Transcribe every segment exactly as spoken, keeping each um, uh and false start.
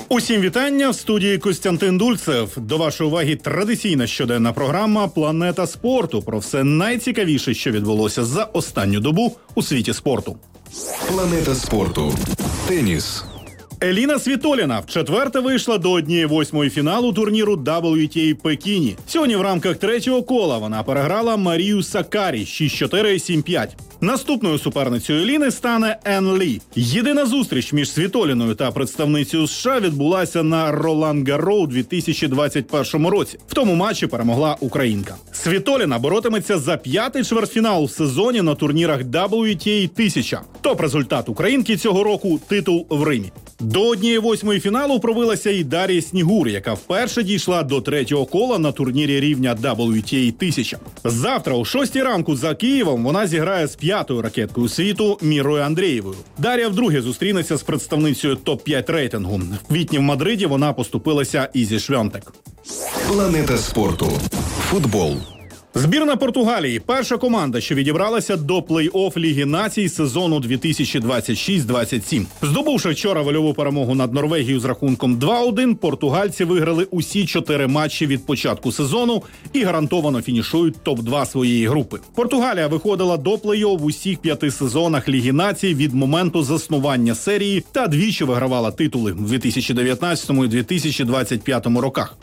Усім вітання, в студії Костянтин Дульцев. До вашої уваги традиційна щоденна програма «Планета спорту» про все найцікавіше, що відбулося за останню добу у світі спорту. Планета спорту. Теніс. Еліна Світоліна вчетверте вийшла до однієї восьмої фіналу турніру дабл ю ті ей Пекіні. Сьогодні в рамках третього кола вона переграла Марію Саккарі шість чотири - сім п'ять. Наступною суперницею Еліни стане Ен Лі. Єдина зустріч між Світоліною та представницею США відбулася на Ролан-Гарро у дві тисячі двадцять першому році. В тому матчі перемогла українка. Світоліна боротиметься за п'ятий чвертьфінал в сезоні на турнірах дабл ю ті ей тисяча. Топ-результат українки цього року – титул в Римі. До однієї восьмої фіналу пробилася і Дар'я Снігур, яка вперше дійшла до третього кола на турнірі рівня дабл ю ті ей тисяча. Завтра о шостій ранку за Києвом вона зіграє з п'ятою ракеткою світу Мірою Андрієвою. Дар'я вдруге зустрінеться з представницею топ п'ять рейтингу. В квітні в Мадриді вона поступилася Ізі Швьонтек. Планета спорту. Футбол. Збірна Португалії – перша команда, що відібралася до плей-офф Ліги націй сезону дві тисячі двадцять шість - двадцять сім. Здобувши вчора вольову перемогу над Норвегією з рахунком два один, португальці виграли усі чотири матчі від початку сезону і гарантовано фінішують топ два своєї групи. Португалія виходила до плей-офф в усіх п'яти сезонах Ліги націй від моменту заснування серії та двічі вигравала титули в дві тисячі дев'ятнадцятому і дві тисячі двадцять п'ятому роках.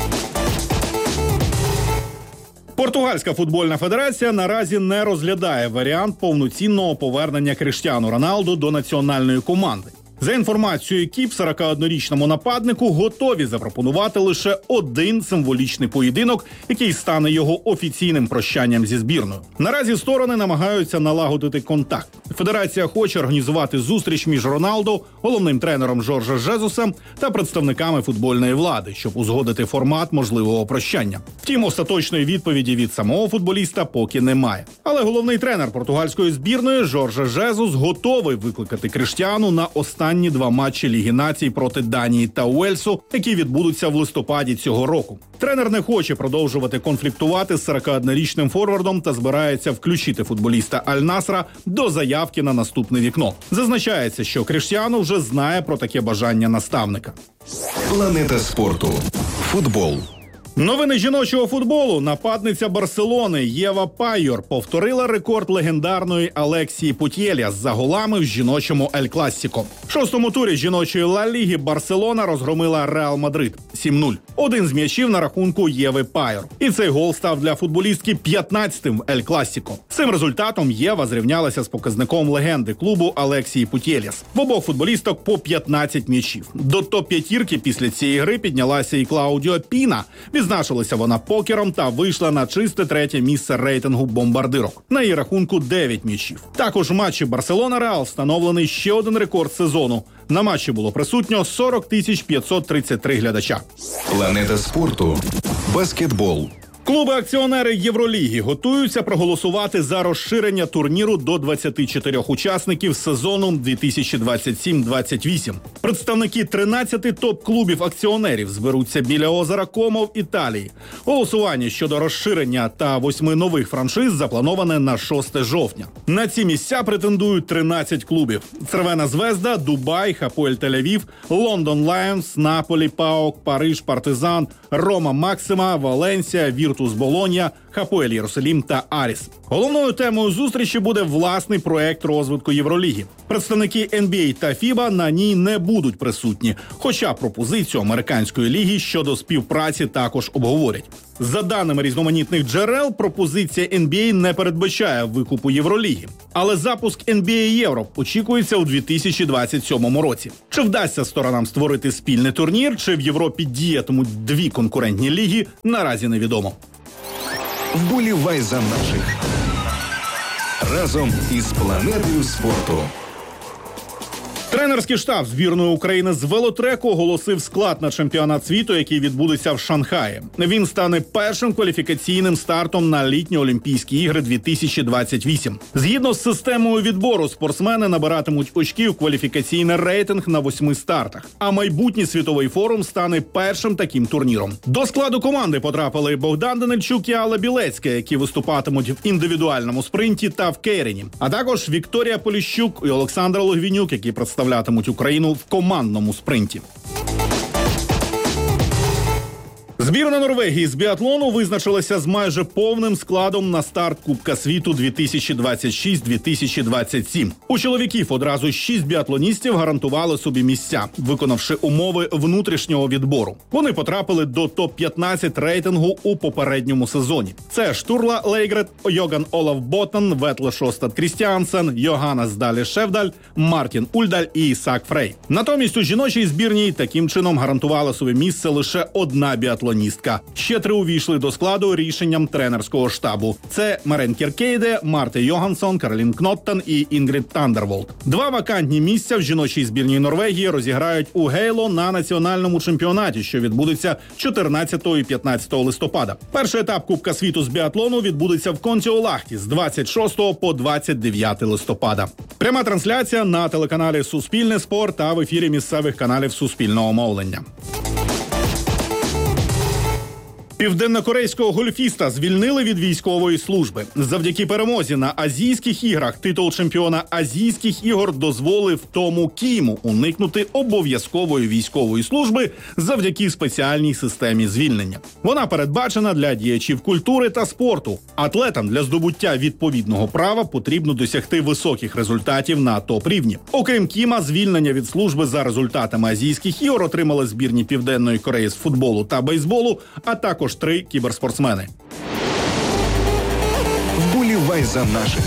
Португальська футбольна федерація наразі не розглядає варіант повноцінного повернення Кріштіану Роналду до національної команди. За інформацією КІП, сорокаоднорічному нападнику готові запропонувати лише один символічний поєдинок, який стане його офіційним прощанням зі збірною. Наразі сторони намагаються налагодити контакт. Федерація хоче організувати зустріч між Роналдо, головним тренером Жорже Жезусом та представниками футбольної влади, щоб узгодити формат можливого прощання. Втім, остаточної відповіді від самого футболіста поки немає. Але головний тренер португальської збірної Жорже Жезус готовий викликати Кріштіану на останній Останні два матчі Ліги націй проти Данії та Уельсу, які відбудуться в листопаді цього року. Тренер не хоче продовжувати конфліктувати з сорокаоднорічним форвардом та збирається включити футболіста Аль-Насра до заявки на наступне вікно. Зазначається, що Кріштіану вже знає про таке бажання наставника. Планета спорту. Футбол. Новини жіночого футболу. Нападниця Барселони Єва Пайор повторила рекорд легендарної Алексії Путєлєс за голами в жіночому Ель Класіко. В шостому турі жіночої Ла Ліги Барселона розгромила Реал Мадрид сім нуль. Один з м'ячів на рахунку Єви Пайор. І цей гол став для футболістки п'ятнадцятим в Ель Класіко. Цим результатом Єва зрівнялася з показником легенди клубу Алексії Путєлєс. В обох футболісток по п'ятнадцять м'ячів. До топ-п'ятірки після цієї гри піднялася і Клаудіо Піна. Відзначилася вона покером та вийшла на чисте третє місце рейтингу бомбардирок. На її рахунку дев'ять м'ячів. Також в матчі Барселона-Реал встановлений ще один рекорд сезону. На матчі було присутньо сорок тисяч п'ятсот тридцять три глядача. Планета спорту. Баскетбол. Клуби-акціонери Євроліги готуються проголосувати за розширення турніру до двадцяти чотирьох учасників сезону дві тисячі двадцять сім - двадцять вісім. Представники тринадцяти топ-клубів акціонерів зберуться біля озера Комо в Італії. Голосування щодо розширення та восьми нових франшиз заплановане на шосте жовтня. На ці місця претендують тринадцять клубів: Цервена Звезда, Дубай, Хапоель Тель-Авів, Лондон Лайонс, Наполі, ПАОК, Париж, Партизан, Рома Максима, Валенсія, Віртус Болонья, Хапоель Єрусалім та Аріс. Головною темою зустрічі буде власний проект розвитку Євроліги. Представники ен бі ей та фіба на ній не будуть присутні, хоча пропозицію американської ліги щодо співпраці також обговорять. За даними різноманітних джерел, пропозиція ен бі ей не передбачає викупу Євроліги. Але запуск ен бі ей Європ очікується у дві тисячі двадцять сьомому році. Чи вдасться сторонам створити спільний турнір, чи в Європі діятимуть дві конкурентні ліги, наразі невідомо. Вболівай за наших. Разом із планетою спорту. Тренерський штаб збірної України з велотреку оголосив склад на чемпіонат світу, який відбудеться в Шанхаї. Він стане першим кваліфікаційним стартом на літні Олімпійські ігри дві тисячі двадцять вісім. Згідно з системою відбору, спортсмени набиратимуть очки в кваліфікаційний рейтинг на восьми стартах. А майбутній світовий форум стане першим таким турніром. До складу команди потрапили Богдан Данильчук і Алла Білецька, які виступатимуть в індивідуальному спринті та в кейрені. А також Вікторія Поліщук і Олександр Логвінюк, які представлятимуть Україну в командному спринті. Збірна Норвегії з біатлону визначилася з майже повним складом на старт Кубка світу дві тисячі двадцять шість - дві тисячі двадцять сім. У чоловіків одразу шість біатлоністів гарантували собі місця, виконавши умови внутрішнього відбору. Вони потрапили до топ п'ятнадцять рейтингу у попередньому сезоні. Це Штурла Лейгрет, Йоган Олаф Ботан, Ветле Шостад Крістіансен, Йоганнес Далі Шевдаль, Мартін Ульдаль і Ісак Фрей. Натомість у жіночій збірній таким чином гарантувала собі місце лише одна біатлоністка. Ще три увійшли до складу рішенням тренерського штабу. Це Мерен Кіркейде, Марте Йогансон, Каролін Кноттен і Інгрід Тандерволд. Два вакантні місця в жіночій збірній Норвегії розіграють у Гейло на національному чемпіонаті, що відбудеться чотирнадцятого і п'ятнадцятого листопада. Перший етап Кубка світу з біатлону відбудеться в Контіолахті з двадцять шостого по двадцять дев'яте листопада. Пряма трансляція на телеканалі «Суспільне спорт» та в ефірі місцевих каналів Суспільного мовлення. Південнокорейського гольфіста звільнили від військової служби. Завдяки перемозі на Азійських іграх титул чемпіона Азійських ігор дозволив Тому Кіму уникнути обов'язкової військової служби завдяки спеціальній системі звільнення. Вона передбачена для діячів культури та спорту. Атлетам для здобуття відповідного права потрібно досягти високих результатів на топ-рівні. Окрім Кіма, звільнення від служби за результатами Азійських ігор отримали збірні Південної Кореї з футболу та бейсболу, а також три кіберспортсмени. Вболівай за наших.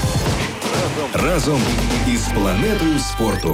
Разом із планетою спорту.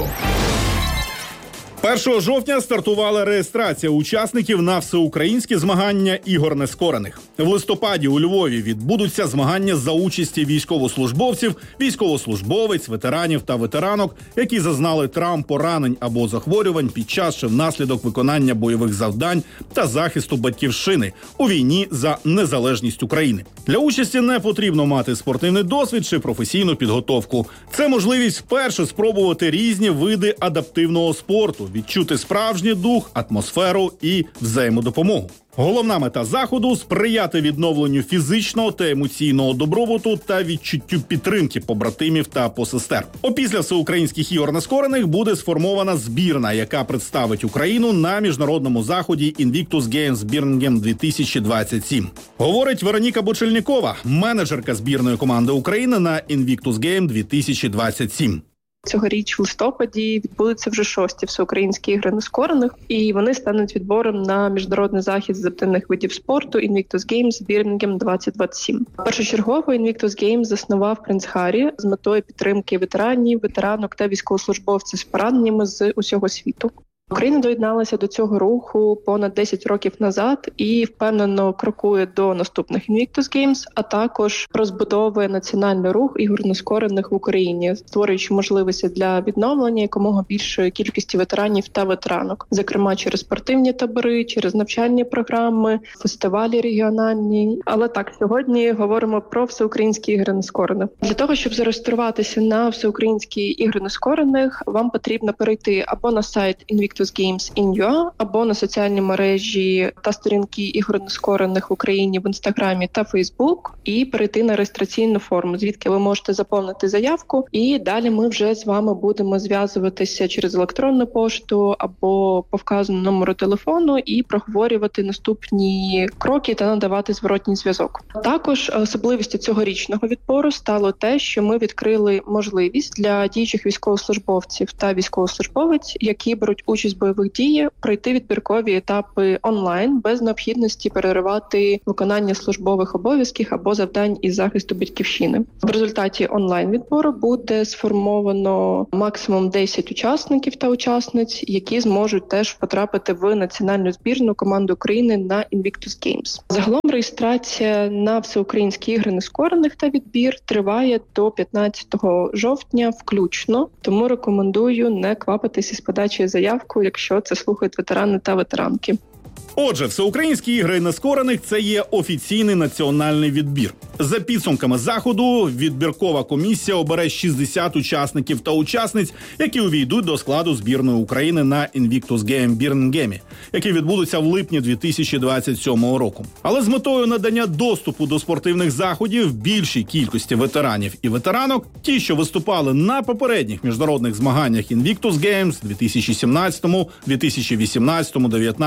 першого жовтня стартувала реєстрація учасників на всеукраїнські змагання ігор нескорених. В листопаді у Львові відбудуться змагання за участі військовослужбовців, військовослужбовець, ветеранів та ветеранок, які зазнали травм, поранень або захворювань під час чи внаслідок виконання бойових завдань та захисту батьківщини у війні за незалежність України. Для участі не потрібно мати спортивний досвід чи професійну підготовку. Це можливість вперше спробувати різні види адаптивного спорту, відчути справжній дух, атмосферу і взаємодопомогу. Головна мета заходу – сприяти відновленню фізичного та емоційного добробуту та відчуттю підтримки побратимів та посестер. Опісля всеукраїнських ігор нескорених буде сформована збірна, яка представить Україну на міжнародному заході Invictus Games Birmingham дві тисячі двадцять сім. Говорить Вероніка Бочельнікова, менеджерка збірної команди України на Invictus Games дві тисячі двадцять сім. Цьогоріч в листопаді відбудуться вже шості всеукраїнські ігри нескорених, і вони стануть відбором на міжнародний захід з адаптивних видів спорту Invictus Games Birmingham двадцять двадцять сім. Першочергово Invictus Games заснував принц Харрі з метою підтримки ветеранів, ветеранок та військовослужбовців з пораненнями з усього світу. Україна доєдналася до цього руху понад десять років назад і впевнено крокує до наступних Invictus Games, а також розбудовує національний рух ігор нескорених в Україні, створюючи можливості для відновлення якомога більшої кількості ветеранів та ветеранок, зокрема через спортивні табори, через навчальні програми, фестивалі регіональні. Але так, сьогодні говоримо про всеукраїнські ігри нескорених. Для того, щоб зареєструватися на всеукраїнські ігри нескорених, вам потрібно перейти або на сайт Invictus Games ін ю а, або на соціальні мережі та сторінки ігор нескорених в Україні в Інстаграмі та Фейсбук і перейти на реєстраційну форму, звідки ви можете заповнити заявку, і далі ми вже з вами будемо зв'язуватися через електронну пошту або по вказаному номеру телефону і проговорювати наступні кроки та надавати зворотній зв'язок. Також особливістю цьогорічного відбору стало те, що ми відкрили можливість для діючих військовослужбовців та військовослужбовець, які беруть участь в бойових діях, пройти відбіркові етапи онлайн без необхідності переривати виконання службових обов'язків або завдань із захисту батьківщини. В результаті онлайн-відбору буде сформовано максимум десять учасників та учасниць, які зможуть теж потрапити в національну збірну команду України на Invictus Games. Загалом реєстрація на всеукраїнські ігри нескорених та відбір триває до п'ятнадцятого жовтня включно, тому рекомендую не квапитися з подачі заявку, якщо це слухають ветерани та ветеранки. Отже, всеукраїнські ігри нескорених – це є офіційний національний відбір. За підсумками заходу, відбіркова комісія обере шістдесят учасників та учасниць, які увійдуть до складу збірної України на Invictus Games Birmingham, які відбудуться в липні дві тисячі двадцять сьомого року. Але з метою надання доступу до спортивних заходів більшій кількості ветеранів і ветеранок, ті, що виступали на попередніх міжнародних змаганнях Invictus Games дві тисячі сімнадцятому, дві тисячі вісімнадцятому, дев'ятнадцятому, двадцять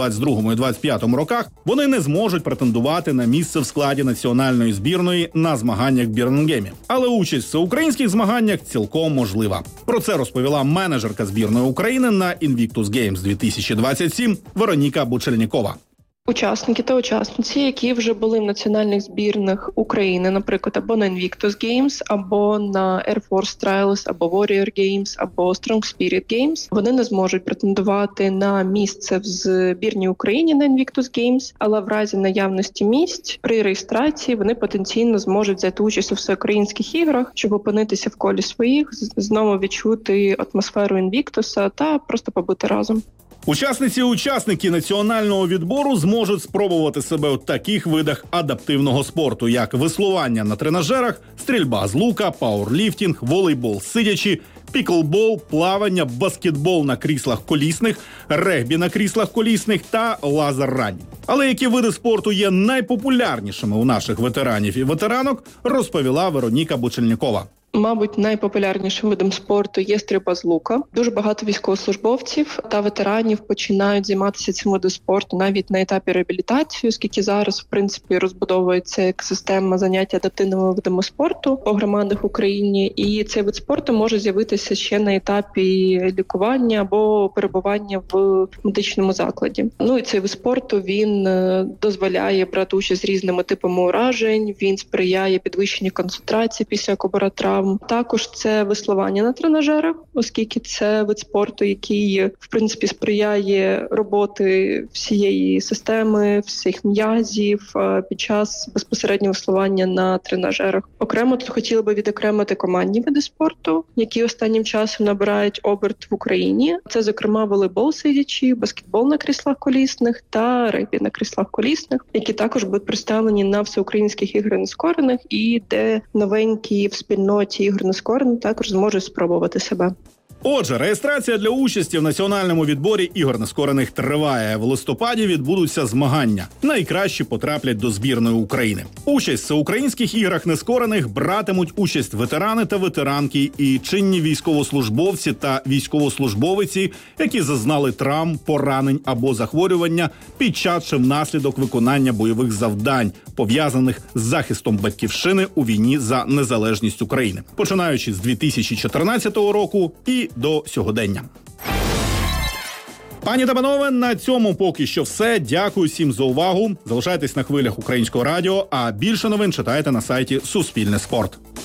двадцять другому і двадцять п'ятому роках вони не зможуть претендувати на місце в складі національної збірної на змаганнях в Бірмінгемі. Але участь в всеукраїнських змаганнях цілком можлива. Про це розповіла менеджерка збірної України на Invictus Games дві тисячі двадцять сім Вероніка Бучельнікова. Учасники та учасниці, які вже були в національних збірних України, наприклад, або на Invictus Games, або на Air Force Trials, або Warrior Games, або Strong Spirit Games, вони не зможуть претендувати на місце в збірній Україні на Invictus Games, але в разі наявності місць при реєстрації вони потенційно зможуть взяти участь у всеукраїнських іграх, щоб опинитися в колі своїх, знову відчути атмосферу Invictus та просто побути разом. Учасниці і учасники національного відбору зможуть спробувати себе у таких видах адаптивного спорту, як веслування на тренажерах, стрільба з лука, пауерліфтинг, волейбол сидячи, піклбол, плавання, баскетбол на кріслах колісних, регбі на кріслах колісних та лазер-ранінг. Але які види спорту є найпопулярнішими у наших ветеранів і ветеранок, розповіла Вероніка Бучельнікова. Мабуть, найпопулярнішим видом спорту є стрільба з лука. Дуже багато військовослужбовців та ветеранів починають займатися цим видом спорту навіть на етапі реабілітації, оскільки зараз, в принципі, розбудовується як система заняття адаптивними видами спорту по громадах в Україні. І цей вид спорту може з'явитися ще на етапі лікування або перебування в медичному закладі. Ну і цей вид спорту, він дозволяє брати участь з різними типами уражень, він сприяє підвищенню концентрації після кобратравм. Також це веслування на тренажерах, оскільки це вид спорту, який, в принципі, сприяє роботи всієї системи, всіх м'язів під час безпосереднього веслування на тренажерах. Окремо тут хотіла би відокремити командні види спорту, які останнім часом набирають оберт в Україні. Це, зокрема, волейбол сидячи, баскетбол на кріслах колісних та регбі на кріслах колісних, які також будуть представлені на всеукраїнських іграх нескорених і де новенькі в спільноті ігор нескорених також зможуть спробувати себе. Отже, реєстрація для участі в національному відборі ігор нескорених триває. В листопаді відбудуться змагання. Найкращі потраплять до збірної України. Участь в всеукраїнських іграх нескорених братимуть участь ветерани та ветеранки і чинні військовослужбовці та військовослужбовиці, які зазнали травм, поранень або захворювання під час чи внаслідок виконання бойових завдань, пов'язаних з захистом батьківщини у війні за незалежність України, починаючи з дві тисячі чотирнадцятого року і до сьогодення. Пані та панове, на цьому поки що все. Дякую всім за увагу. Залишайтесь на хвилях Українського радіо, а більше новин читайте на сайті Суспільне спорт.